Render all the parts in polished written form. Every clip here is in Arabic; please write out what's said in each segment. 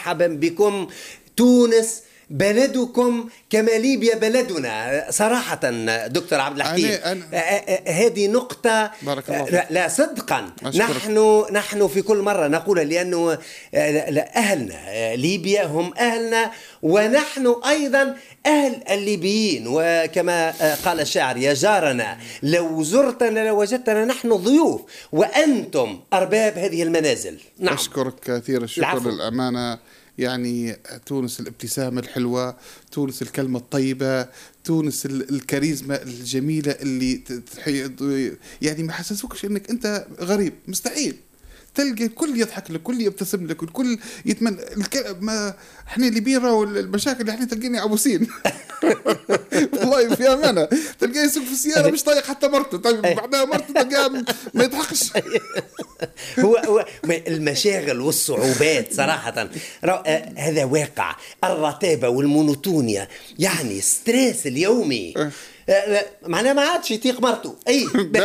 مرحبا بكم. تونس بلدكم كما ليبيا بلدنا صراحة دكتور عبد الحكيم. هذه نقطة لا صدقا نحن في كل مرة نقولها، لأنه أهلنا ليبيا هم أهلنا، ونحن أيضا أهل الليبيين. وكما قال الشاعر: يا جارنا لو زرتنا لوجدتنا نحن ضيوف وأنتم أرباب هذه المنازل. نعم. أشكرك كثير الشكر للأمانة. يعني تونس الابتسامة الحلوة، تونس الكلمة الطيبة، تونس الكاريزما الجميلة اللي يعني ما حسسوكش انك انت غريب. مستحيل تلقى الكل يضحك لك، الكل يبتسم لك، الكل يتمنى ما احنا اللي بيرا المشاكل اللي احنا تلقيني عبوسين. والله في امانه تلقاه يسوق في السياره مش طايق حتى مرته، طيب بعدها مرته تلقاه ما يضحكش. هو المشاغل والصعوبات صراحه هذا واقع. الرتابه والمونوتونيا، يعني ستريس اليومي، معناها ما عادش يطيق مرته. اي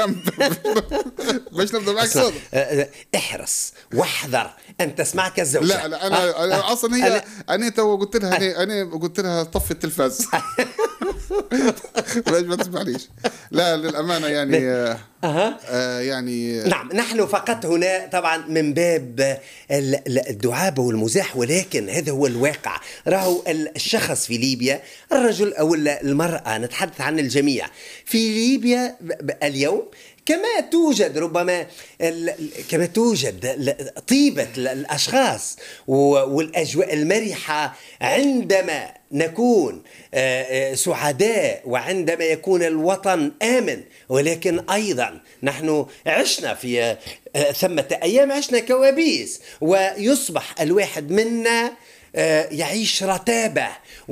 باش نبدا معك صوت. احرص واحذر ان تسمعك الزوجه. لا انا اصلا هي انا تو قلت لها انا قلت لها طفي التلفاز. ما تسمعنيش. لا للامانه يعني يعني نعم، نحن فقط هنا طبعا من باب الدعابه والمزاح، ولكن هذا هو الواقع. راهو الشخص في ليبيا، الرجل او المراه، نتحدث عن الجميع في ليبيا اليوم، كما توجد ربما كما توجد طيبة الأشخاص والأجواء المرحة عندما نكون سعداء وعندما يكون الوطن آمن. ولكن أيضا نحن عشنا في ثمة أيام عشنا كوابيس، ويصبح الواحد منا يعيش رتابة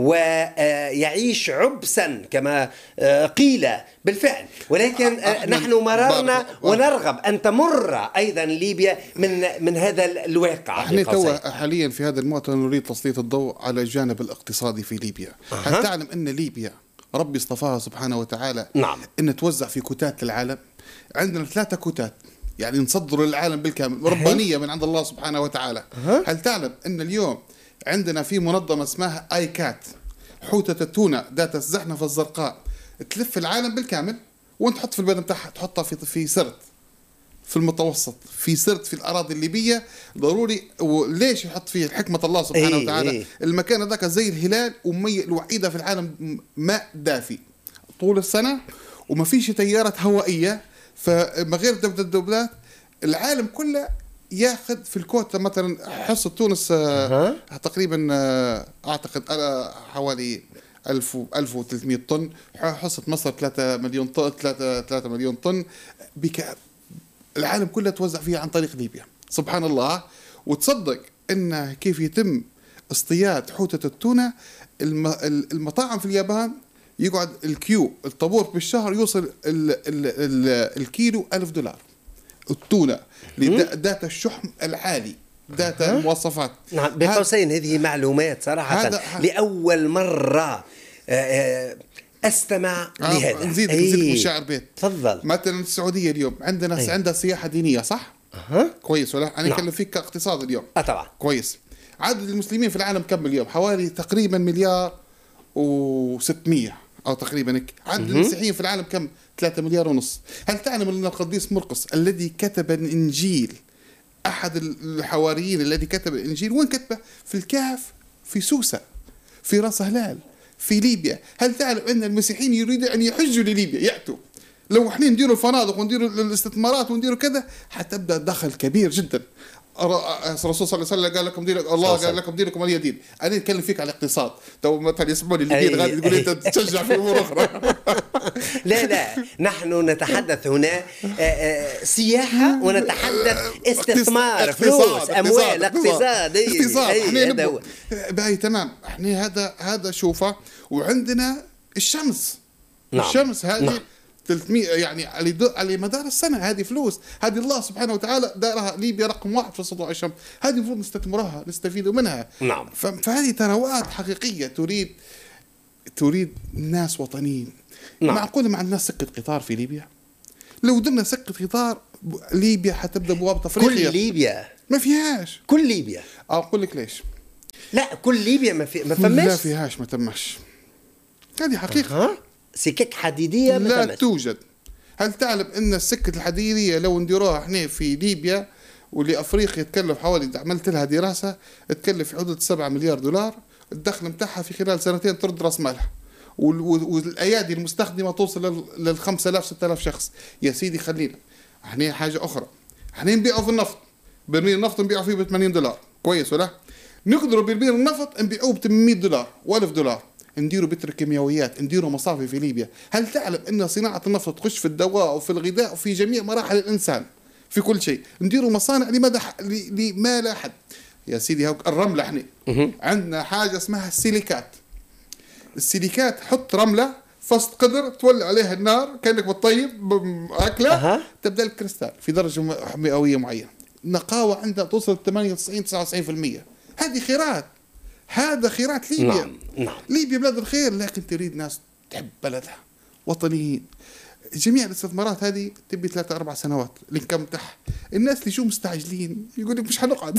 ويعيش عبسا كما قيل بالفعل. ولكن نحن مررنا ونرغب أن تمر أيضا ليبيا من هذا الواقع. احنا توا حاليا في هذا المؤتمر نريد تسليط الضوء على الجانب الاقتصادي في ليبيا. هل تعلم أن ليبيا ربي اصطفاها سبحانه وتعالى نعم. أن توزع في كتات للعالم؟ عندنا 3 كتات يعني نصدر للعالم بالكامل، ربانية من عند الله سبحانه وتعالى. هل تعلم أن اليوم عندنا في منظمة اسمها آي كات، حوتة التونة ذات الزحنفة الزرقاء، تلف العالم بالكامل وانت تحط في البلد بتاعها، تحطها في سرد في المتوسط، في سرد في الأراضي الليبية ضروري. وليش يحط فيه؟ حكمة الله سبحانه وتعالى. المكان هذاك زي الهلال، ومية الوحيدة في العالم ماء دافي طول السنة، وما فيش تيارات هوائية. فما غير الدولات العالم كله ياخذ في الكوتا. مثلا حصة تونس تقريبا اعتقد حوالي 1300 طن، حصة مصر 3 مليون طن، 3 مليون طن. العالم كله توزع فيها عن طريق ليبيا سبحان الله. وتصدق ان كيف يتم اصطياد حوتة التونة؟ المطاعم في اليابان يقعد الطابور بالشهر يوصل الكيلو $1000 التونة لذات الشحم العالي، ذات المواصفات. نعم، بقوسين هذه معلومات صراحة لأول مرة أستمع لهذا. نزيد مشاعر بيت. تفضل. مثلا السعودية اليوم عندنا عندها سياحة دينية صح؟ كويس ولا؟ أنا أتكلم فيك كاقتصاد اليوم. طبعا. كويس. عدد المسلمين في العالم كم اليوم؟ حوالي تقريبا 1,600,000,000 أو تقريبا. عدد المسيحيين في العالم كم؟ 3,5 مليار. هل تعلم أن القديس مرقس الذي كتب الإنجيل، أحد الحواريين الذي كتب الإنجيل، وين كتبه؟ في الكهف في سوسة في راس هلال في ليبيا. هل تعلم أن المسيحيين يريدوا أن يحجوا لليبيا يأتوا؟ لو احنا نديروا الفنادق ونديروا الاستثمارات ونديروا كذا حتبدأ دخل كبير جدا. الرسول صلى الله عليه وسلم قال لكم دينكم، الله قال لكم دينكم ولي دين. انا اتكلم فيك على الاقتصاد، تو مثلا يسمعوني الدين غادي تقول انت تشجع في امور اخرى. لا نحن نتحدث هنا سياحه ونتحدث استثمار، فلوس، اموال، اقتصاد. اقتصاد باي تمام. احنا هذا شوفه. وعندنا الشمس. نعم. الشمس هذه نعم. 300 يعني على مدار السنة. هذه فلوس، هذه الله سبحانه وتعالى دارها ليبيا رقم 1 في سطوع الشمس. هذه المفروض نستثمرها نستفيد منها. نعم. فهذه ثروات حقيقية تريد ناس وطنيين. نعم. معقول ما عندنا سكة قطار في ليبيا؟ لو درنا سكة قطار ليبيا حتبدأ بوابة أفريقيا. كل ليبيا ما فيهاش. كل ليبيا. أقول لك ليش. لا كل ليبيا ما فماش، لا فيهاش، ما تمش. هذه حقيقة. سكك حديدية ما لا فماش. توجد. هل تعلم ان السكة الحديدية لو نديروها احنا في ليبيا ولأفريقيا تكلف حوالي، عملت لها دراسة تكلف في حدود 7 مليار دولار، الدخل متاعها في خلال سنتين ترد راس مالها، والايادي المستخدمه توصل لل 5000 6000 شخص. يا سيدي خلينا احنا حاجه اخرى، احنا نبيعوا في النفط، برميل النفط نبيعوا فيه ب 80 دولار، كويس ولا؟ نقدروا برميل النفط نبيعوه ب 800 دولار و1000 دولار، نديروا بتروكيماويات، نديروا مصافي في ليبيا. هل تعلم ان صناعه النفط تخش في الدواء وفي الغذاء وفي جميع مراحل الانسان في كل شيء؟ نديروا مصانع لما لا حد. يا سيدي هاك الرمله احنا عندنا حاجه اسمها السيليكات. السيليكات حط رمله فصل قدر تولع عليها النار كانك بتطيب اكله تبدا الكريستال في درجه مئويه معينه، النقاوه عندها توصل 98 99%. هذه خيرات، هذا خيرات ليبيا. نعم. ليبيا بلاد الخير، لكن تريد ناس تحب بلدها، وطنيين. جميع الاستثمارات هذه تبي 3-4 سنوات الانكم تاعها. الناس اللي شو مستعجلين يقول لك مش حنقعد.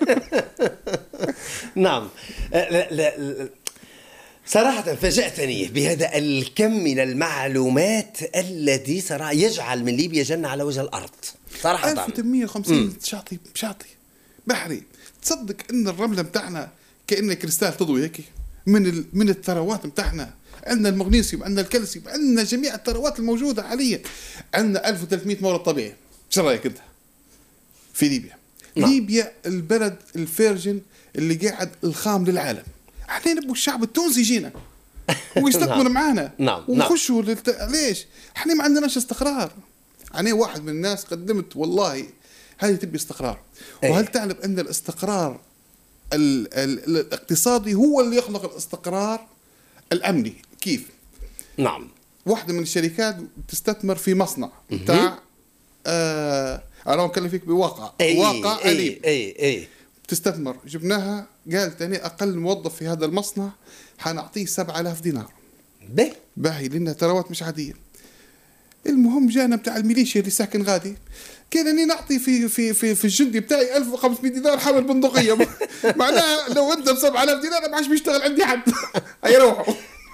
نعم. لا صراحة فاجأتني بهذا الكم من المعلومات الذي صراحة يجعل من ليبيا جنة على وجه الأرض صراحة. 1850 شاطئ بحري. تصدق ان الرملة متاعنا كأنه كريستال تضوي هيك من الثروات متاعنا. عندنا المغنيسيوم، عندنا الكالسيوم، عندنا جميع الثروات الموجودة حاليا. عندنا 1300 مورد طبيعي. شو رأيك انت في ليبيا؟ ليبيا البلد الفيرجن اللي قاعد الخام للعالم. احنا نبغوا الشعب التونسي يجينا ويستثمر معانا ونخشوا ليش؟ احنا ما عندناش استقرار. انا واحد من الناس قدمت والله هذه تبي استقرار. وهل تعلم ان الاستقرار الاقتصادي هو اللي يخلق الاستقرار الامني؟ كيف؟ نعم. واحدة من الشركات تستثمر في مصنع بتاع انا بكلم فيك بواقع واقع أليم. تستثمر، جبناها قالت أنا أقل موظف في هذا المصنع حنعطيه 7000 دينار. باهي لنا ثروات مش عادية. المهم جانا بتاع الميليشيا اللي ساكن غادي كان اني نعطي في الجندي بتاعي 1500 دينار حامل بندقية. معناها لو انت ب 7000 دينار ما عادش بيشتغل عندي حد. هيا روحوا.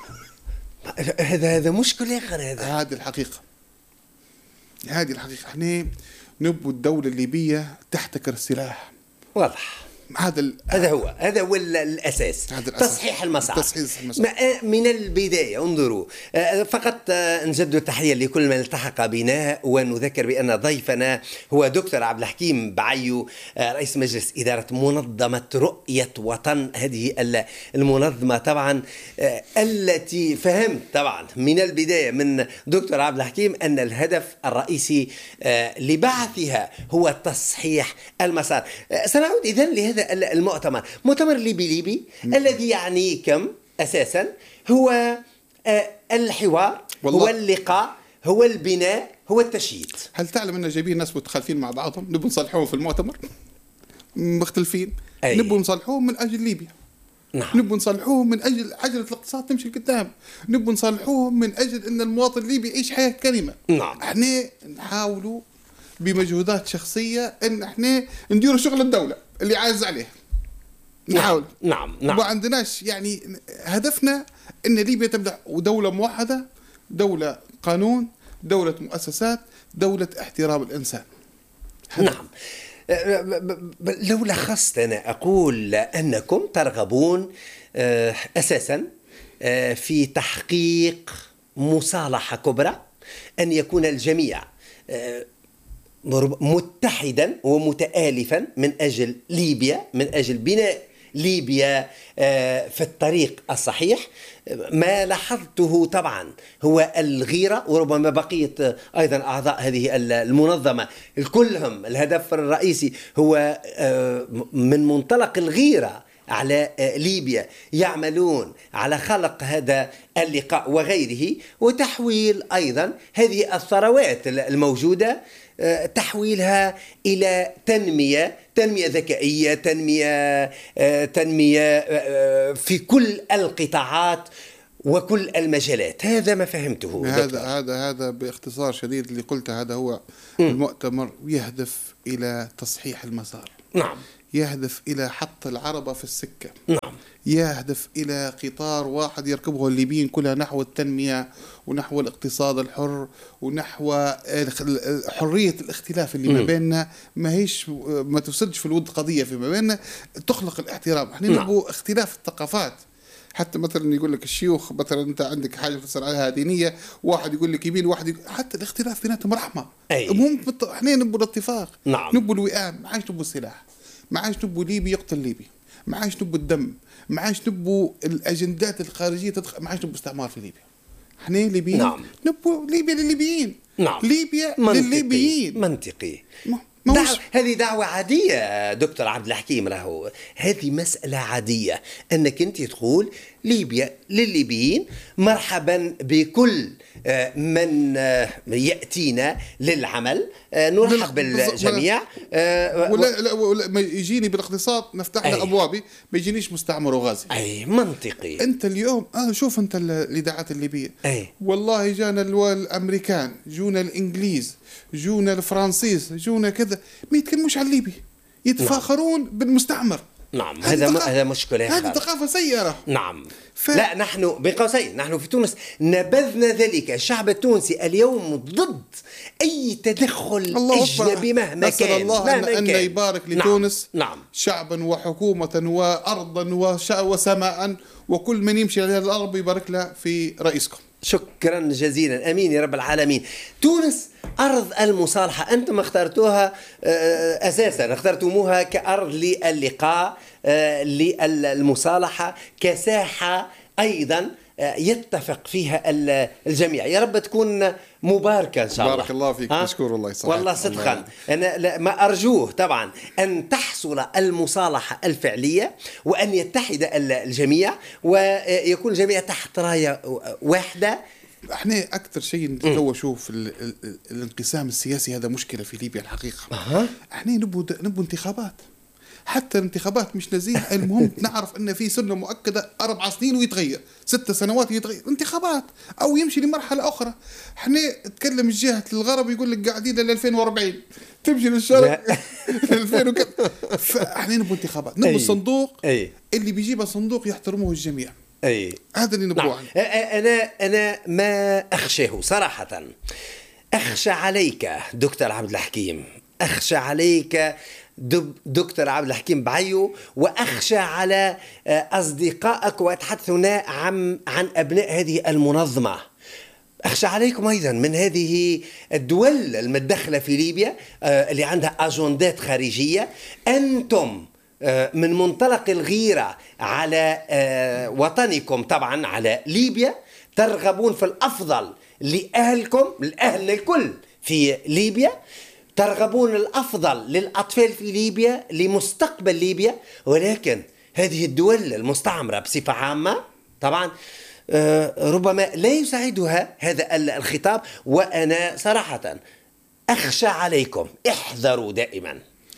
هذا مشكلة آخر. هذه الحقيقة. احنا نبو الدولة الليبية تحتكر السلاح. واضح. هذا هو الأساس. تصحيح المسار. من البداية. انظروا فقط نجد التحية لكل من التحق بنا، ونذكر بأن ضيفنا هو دكتور عبد الحكيم بعيو، رئيس مجلس إدارة منظمة رؤية وطن. هذه المنظمة طبعا التي فهمت طبعا من البداية من دكتور عبد الحكيم أن الهدف الرئيسي لبعثها هو تصحيح المسار. سنعود إذن لهذا المؤتمر، مؤتمر ليبي الذي يعني كم أساسا هو الحوار، هو اللقاء، هو البناء، هو التشييد. هل تعلم أن جايبين ناس متخالفين مع بعضهم نبغى نصلحوهم في المؤتمر؟ مختلفين. نبغى نصلحوهم من أجل ليبيا. نبغى نصلحوهم من أجل عجلة الاقتصاد تمشي قدام. نبغى نصلحوهم من أجل أن المواطن الليبي يعيش حياة كريمة. احنا نحاولوا بمجهودات شخصية ان احنا نديروا شغل الدولة اللي عايز عليه. نحاول. نعم. ما عندناش يعني هدفنا ان ليبيا تبدأ دولة موحدة، دولة قانون، دولة مؤسسات، دولة احترام الإنسان. نعم. لو لخصت أنا أقول أنكم ترغبون أساسا في تحقيق مصالحة كبرى، أن يكون الجميع متحدا ومتآلفا من أجل ليبيا، من أجل بناء ليبيا في الطريق الصحيح. ما لاحظته طبعا هو الغيرة، وربما بقية أيضا أعضاء هذه المنظمة كلهم الهدف الرئيسي هو من منطلق الغيرة على ليبيا، يعملون على خلق هذا اللقاء وغيره، وتحويل أيضا هذه الثروات الموجودة، تحويلها إلى تنمية ذكائية، تنمية في كل القطاعات وكل المجالات. هذا ما فهمته. هذا باختصار شديد اللي قلته. هذا هو المؤتمر يهدف إلى تصحيح المسار. نعم. يهدف إلى حط العربة في السكة. نعم. يهدف إلى قطار واحد يركبه الليبيين كلها نحو التنمية ونحو الاقتصاد الحر ونحو حرية الاختلاف اللي ما بيننا، ما تفسدش في الود قضية فيما بيننا، تخلق الاحترام. احنا نبغى اختلاف الثقافات. حتى مثلا يقول لك الشيوخ مثلا انت عندك حاجه تفسر عليها دينيه، واحد يقول لك يمين واحد حتى الاختلاف بيناتهم رحمه. احنا نبغى الاتفاق. نعم. نبغى الوئام، ما عادش نبغى السلاح، ما عادش نبغى ليبي يقتل ليبي، ما عادش نبغى الدم، ما عادش نبغى الاجندات الخارجيه ما عادش نبغى استعمار في ليبيا. احنا ليبيين. نعم. نبغى ليبيا للليبيين. نعم. ليبيا للليبيين. منطقي. دعوة هذه دعوة عادية دكتور عبد الحكيم، راهو هذه مسألة عادية أنك أنت تقول ليبيا للليبيين، مرحبا بكل من يأتينا للعمل، نرحب بالجميع. ولا ما يجيني بالاقتصاد نفتح له أبوابي، ما يجينيش مستعمر وغازي. أي منطقي. أنت اليوم شوف أنت الإذاعات الليبية. والله جانا الأمريكان، جونا الإنجليز، جونا الفرنسيس، جونا كذا، ما يتكلموش عن الليبي، يتفاخرون بالمستعمر. نعم. هذا مشكلة. هذه ثقافة سيئة. نعم. لا، نحن بين قوسين نحن في تونس نبذنا ذلك. الشعب التونسي اليوم ضد أي تدخل أجنبي مهما كان. أسأل الله أن يبارك لتونس. نعم. شعبا وحكومة وأرضا وسماء، وكل من يمشي على الأرض يبارك له في رئيسكم. شكرا جزيلا. أمين يا رب العالمين. تونس أرض المصالحة، أنتم اخترتوها أساسا، اخترتموها كأرض للقاء، للمصالحة، كساحة أيضا يتفق فيها الجميع. يا رب تكون مباركة إن شاء الله. بارك الله فيك. مشكور والله. صحيح. والله صدقا أنا ما أرجوه طبعا أن تحصل المصالحة الفعلية، وأن يتحد الجميع ويكون الجميع تحت راية واحدة. احنا اكثر شيء نتلوى شوف الانقسام السياسي، هذا مشكله في ليبيا الحقيقه. احنا نبغى انتخابات، حتى الانتخابات مش نزيه. المهم نعرف ان في سنه مؤكده 4 سنين ويتغير، 6 سنوات يتغير انتخابات، او يمشي لمرحله اخرى. احنا نتكلم الجهه الغرب يقول لك قاعدين ل 2040، تمشي للشرق 2000 وكذا. فاحنا نبغى انتخابات، نبغى الصندوق اللي بيجيبه صندوق يحترمه الجميع. هذا اللي نبغاه. أنا ما أخشاه صراحة. أخشى عليك دكتور عبد الحكيم، أخشى عليك دكتور عبد الحكيم بعيو، وأخشى على أصدقائك، وأتحدث هنا عن أبناء هذه المنظمة. أخشى عليكم أيضا من هذه الدول المتدخلة في ليبيا اللي عندها أجندات خارجية. أنتم من منطلق الغيرة على وطنكم، طبعا على ليبيا، ترغبون في الأفضل لأهلكم، الأهل الكل في ليبيا، ترغبون الأفضل للأطفال في ليبيا، لمستقبل ليبيا. ولكن هذه الدول المستعمرة بصفة عامة طبعا ربما لا يساعدها هذا الخطاب. وأنا صراحة أخشى عليكم، احذروا دائما.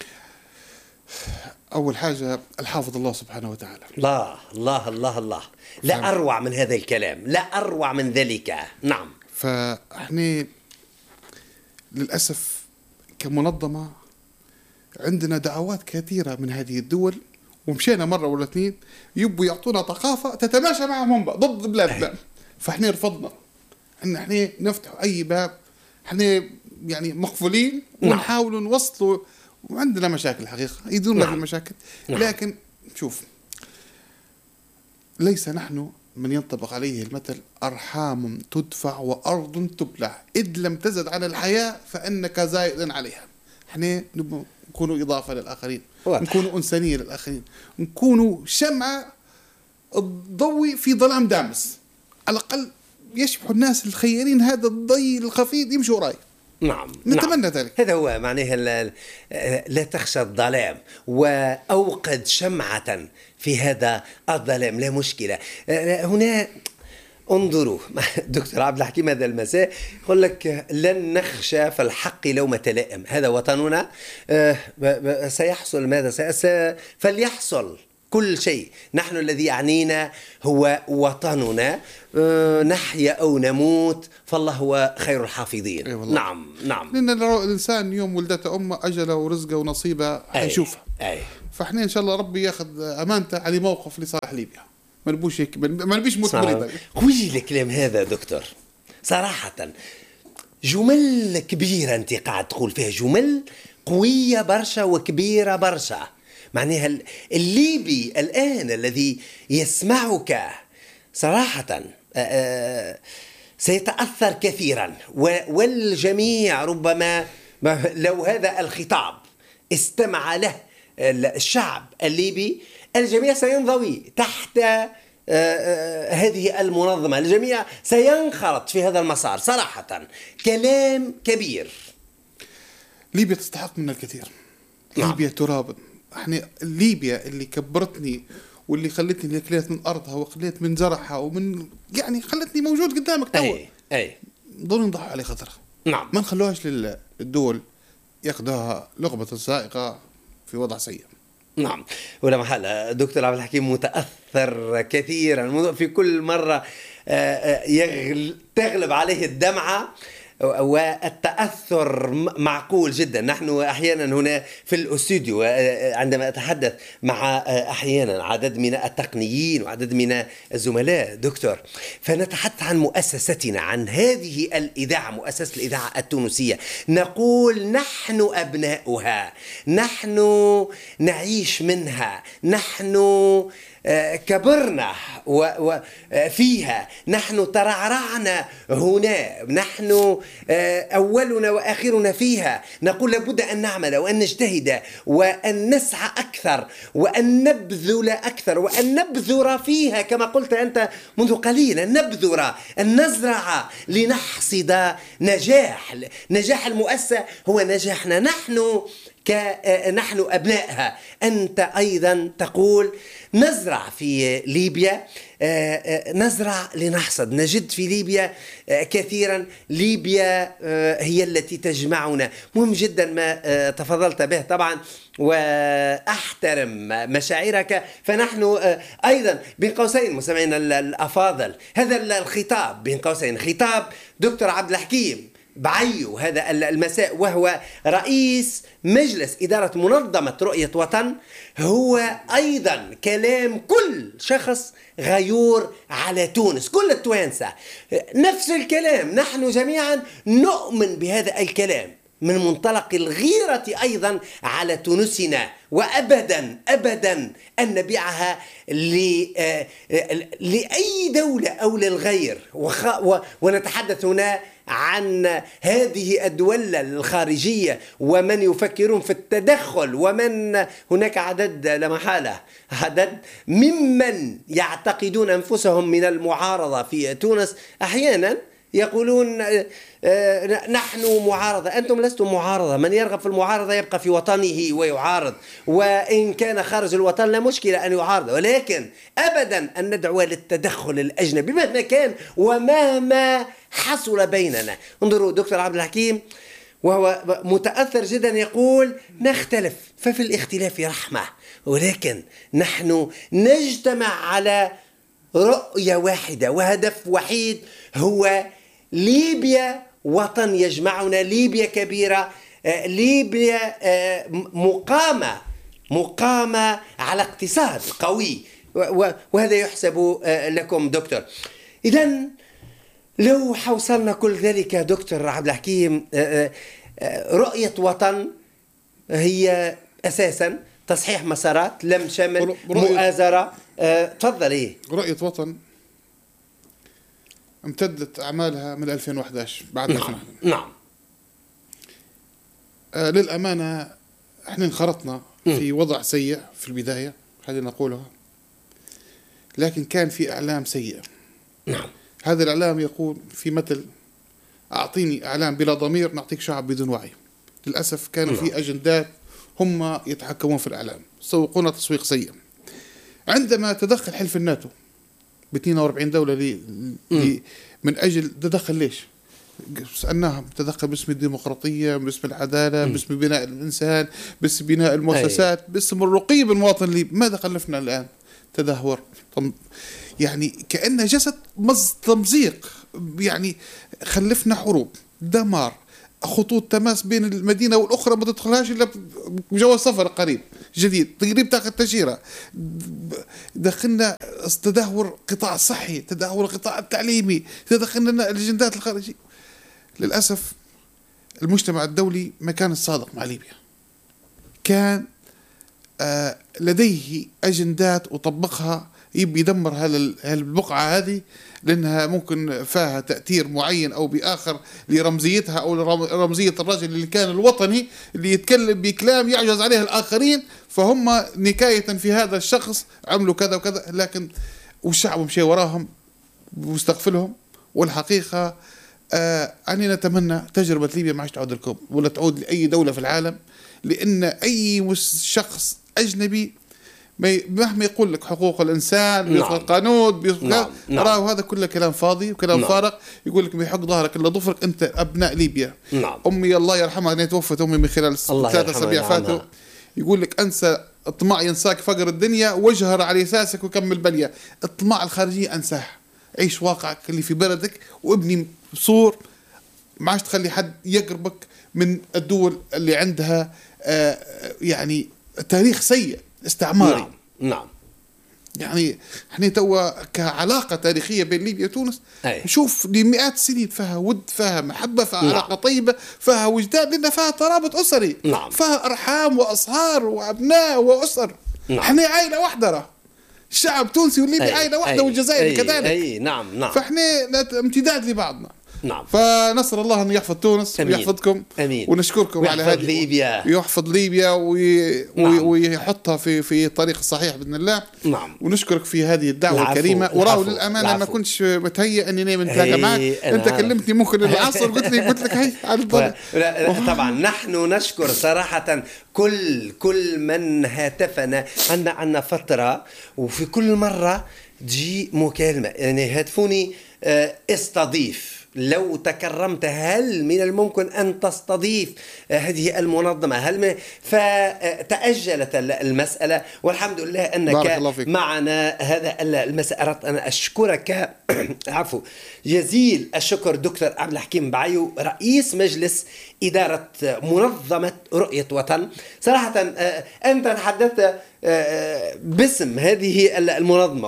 أول حاجة الحافظ الله سبحانه وتعالى. الله الله الله الله، لا أروع من هذا الكلام، لا أروع من ذلك. نعم. فإحنا للأسف كمنظمة عندنا دعوات كثيرة من هذه الدول، ومشينا مرة ولا 2 يبوا يعطونا ثقافة تتماشى معهم ضد بلادنا. فإحنا رفضنا إن إحنا نفتح أي باب. إحنا يعني مقفولين ونحاول نوصلوا، وعندنا مشاكل حقيقة يدورنا في المشاكل. لكن شوف، ليس نحن من ينطبق عليه المثل أرحام تدفع وأرض تبلع، إذ لم تزد على الحياة فإنك زائد عليها. احنا نكونوا إضافة للآخرين، نكونوا إنسانية للآخرين، نكونوا شمعة الضوء في ظلام دامس، على الأقل يشبح الناس الخيرين هذا الضي الخفيف يمشوا وراي. نعم. نتمنى ذلك. هذا هو معناه لا تخشى الظلام، وأوقد شمعة في هذا الظلام، لا مشكلة. هنا انظروا دكتور عبد الحكيم هذا المساء يقول لك لن نخشى في الحق لومة لائم، هذا وطننا. سيحصل ماذا فليحصل كل شيء. نحن الذي يعنينا هو وطننا، نحيا أو نموت فالله هو خير الحافظين. نعم. لأن الإنسان يوم ولدته أمه أجله ورزقه ونصيبه هيشوفه. فاحنا ان شاء الله ربي ياخذ امانته على موقف لصالح ليبيا. ما نبوش هيك، ما نبيش موت مريض. قوي الكلام هذا دكتور صراحة، جمل كبيرة انت قاعد تقول فيها، جمل قوية برشا وكبيرة برشا. معناها الليبي الآن الذي يسمعك صراحة سيتأثر كثيرا، والجميع ربما لو هذا الخطاب استمع له الشعب الليبي، الجميع سينضوي تحت هذه المنظمة، الجميع سينخرط في هذا المسار. صراحة كلام كبير. ليبيا تستحق منا الكثير. ليبيا تراب. احنا ليبيا اللي كبرتني واللي خلتني اكلت من ارضها وخليت من زرعها ومن يعني خلتني موجود قدامك توا. اي ضروري نضحوا عليه خطر. نعم. ما نخلوهاش للدول ياخذها لغبة سائقة في وضع سيء. نعم. ولا محل دكتور عبد الحكيم متأثر كثيرا في كل مرة تغلب عليه الدمعة والتأثر معقول جدا. نحن أحيانا هنا في الاستوديو عندما أتحدث مع أحيانا عدد من التقنيين وعدد من الزملاء دكتور، فنتحدث عن مؤسستنا، عن هذه الإذاعة، مؤسسة الإذاعة التونسية، نقول نحن أبناؤها، نحن نعيش منها، نحن كبرنا فيها، نحن ترعرعنا هنا، نحن أولنا وآخرنا فيها. نقول لابد أن نعمل وأن نجتهد وأن نسعى أكثر وأن نبذل أكثر وأن نبذر فيها كما قلت أنت منذ قليل، أن نبذر، أن نزرع لنحصد نجاح المؤسسة هو نجاحنا نحن أبنائها. أنت أيضا تقول نزرع في ليبيا، نزرع لنحصد، نجد في ليبيا كثيرا. ليبيا هي التي تجمعنا. مهم جدا ما تفضلت به طبعا، وأحترم مشاعرك. فنحن أيضا بين قوسين مستمعينا الأفاضل، هذا الخطاب بين قوسين خطاب دكتور عبد الحكيم بعيو هذا المساء، وهو رئيس مجلس إدارة منظمة رؤية وطن، هو أيضا كلام كل شخص غيور على تونس، كل التوانسة نفس الكلام. نحن جميعا نؤمن بهذا الكلام من منطلق الغيرة أيضا على تونسنا، وأبدا أبدا أن نبيعها لأي دولة أو للغير. ونتحدث هنا عن هذه الدول الخارجية ومن يفكرون في التدخل، ومن هناك عدد لا محالة عدد ممن يعتقدون أنفسهم من المعارضة في تونس أحيانا يقولون نحن معارضة. أنتم لستم معارضة. من يرغب في المعارضة يبقى في وطنه ويعارض، وإن كان خارج الوطن لا مشكلة أن يعارض، ولكن أبدا أن ندعو للتدخل الأجنبي مهما كان ومهما حصل بيننا. انظروا دكتور عبد الحكيم وهو متأثر جدا يقول نختلف، ففي الاختلاف رحمة، ولكن نحن نجتمع على رؤية واحدة وهدف وحيد، هو ليبيا وطن يجمعنا، ليبيا كبيرة، ليبيا مقامة على اقتصاد قوي، وهذا يحسب لكم دكتور. إذن لو حوصلنا كل ذلك دكتور عبد الحكيم، رؤية وطن هي أساسا تصحيح مسارات، لم شمل، مؤازرة. تفضل. إيه رؤية وطن امتدت أعمالها من 2011 بعد 2011. نعم. للأمانة احنا انخرطنا في وضع سيء في البداية، هذه نقولها، لكن كان في إعلام سيء. نعم. هذا الإعلام يقول في مثل أعطيني إعلام بلا ضمير نعطيك شعب بدون وعي. للأسف كانوا في أجندات هم يتحكمون في الإعلام، سوقونا تسويق سيء. عندما تدخل حلف الناتو ب 42 دولة من أجل تدخل، ليش؟ سألناهم تدخل باسم الديمقراطية، باسم العدالة، باسم بناء الإنسان، باسم بناء المؤسسات، باسم الرقي بالمواطن الليبي. ماذا خلفنا الآن؟ تدهور، يعني كأنه جسد تمزيق، يعني خلفنا حروب، دمار، خطوط تماس بين المدينة والأخرى ما تدخلهاش إلا بجواز سفر قريب جديد، تقريب تاخذ تأشيرة. دخلنا تدهور قطاع صحي، تدهور القطاع التعليمي، دخلنا الأجندات الخارجية. للأسف المجتمع الدولي ما كان صادق مع ليبيا، كان لديه أجندات وطبقها، يبي يدمر هالبقعة هذه لأنها ممكن فيها تأثير معين أو بآخر لرمزيتها أو رمزية الرجل اللي كان الوطني اللي يتكلم بكلام يعجز عليه الآخرين، فهم نكاية في هذا الشخص عملوا كذا وكذا، لكن والشعب مشي وراهم واستغفلهم. والحقيقة أنا نتمنى تجربة ليبيا ما عادش تعود لكم ولا تعود لأي دولة في العالم، لأن أي شخص أجنبي مهما يقول لك حقوق الإنسان القانون راه هذا كله كلام فاضي وكلام فارغ. يقول لك بيحق ظهرك إلا ظفرك، أنت أبناء ليبيا. أمي الله يرحمها، أنا توفت أمي من خلال 3 أسابيع فاتوا. يقول لك أنسى الطمع ينساك فقر الدنيا، واجهر على أساسك وكمل بلية. الطمع الخارجي أنساه، عيش واقعك اللي في بلدك وابني صور، ما عادش تخلي حد يقربك من الدول اللي عندها يعني تاريخ سيء استعماري. نعم. يعني احنا توا كعلاقة تاريخية بين ليبيا وتونس نشوف لمئات السنين فيها ود، فيها محبة، فيها علاقة طيبة، فيها وجدان، لأن فيها ترابط أسري، فيها أرحام وأصهار وأبناء وأسر. احنا عائلة واحدة، الشعب تونسي والليبي عائلة واحدة، والجزائر كذلك. نعم. فاحنا امتداد لبعضنا. فنسأل الله أن يحفظ تونس ويحفظكم. ونشكركم على هذه ليبيا، ويحفظ ليبيا ويحطها في الطريق الصحيح بإذن الله. ونشكرك في هذه الدعوة الكريمة. وراه للأمانة ما كنتش متهيئ أني نايم نتلاقى معك. أنت كلمتني ممكن العصر قلت لك هاي على الضوء. طبعا نحن نشكر صراحة كل من هاتفنا. عندنا فترة وفي كل مرة تجي مكالمة، يعني هاتفوني استضيف، لو تكرمت هل من الممكن أن تستضيف هذه المنظمة؟ فتأجلت المسألة، والحمد لله أنك معنا. هذا المسألة أردت أن أشكرك عفو جزيل الشكر دكتور عبد الحكيم بعيو، رئيس مجلس إدارة منظمة رؤية وطن. صراحة أنت تحدثت باسم هذه المنظمة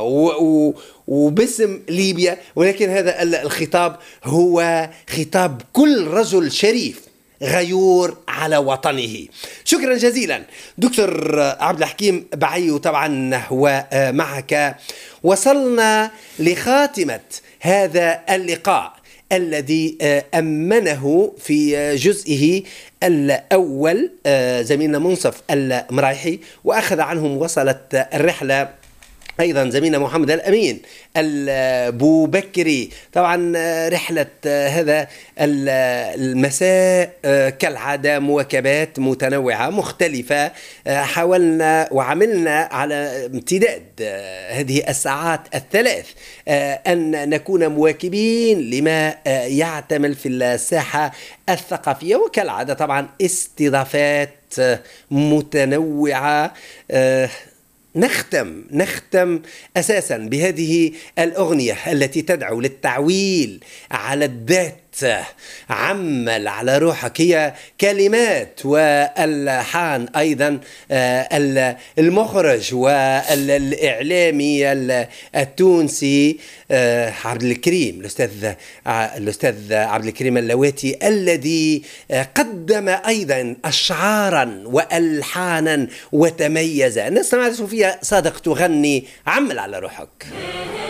وباسم ليبيا، ولكن هذا الخطاب هو خطاب كل رجل شريف غيور على وطنه. شكرا جزيلا دكتور عبد الحكيم بعيو. طبعا ومعك وصلنا لخاتمة هذا اللقاء الذي أمنه في جزئه الأول زميلنا منصف المرايحي، وأخذ عنهم وصلت الرحلة أيضا زميلنا محمد الأمين البوبكري. طبعا رحلة هذا المساء كالعادة مواكبات متنوعة مختلفة، حاولنا وعملنا على امتداد هذه الساعات الثلاث أن نكون مواكبين لما يعتمل في الساحة الثقافية، وكالعادة طبعا استضافات متنوعة. نختم أساسا بهذه الأغنية التي تدعو للتعويل على الذات. عمل على روحك، هي كلمات والحان أيضا المخرج والإعلامي التونسي عبد الكريم، الأستاذ عبد الكريم اللواتي، الذي قدم أيضا أشعارا وألحانا وتميز. الناس سمعت فيها صادق تغني عمل على روحك.